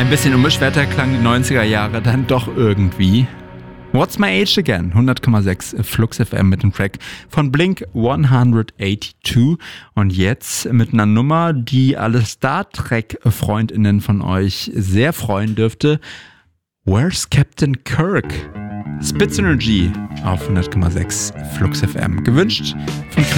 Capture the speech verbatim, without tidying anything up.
Ein bisschen unbeschwerter klang die neunziger Jahre dann doch irgendwie. What's My Age Again? hundert Komma sechs Flux F M mit dem Track von Blink hundertzweiundachtzig. Und jetzt mit einer Nummer, die alle Star Trek-FreundInnen von euch sehr freuen dürfte. Where's Captain Kirk? Spitz Energy auf hundert Komma sechs Flux F M. Gewünscht von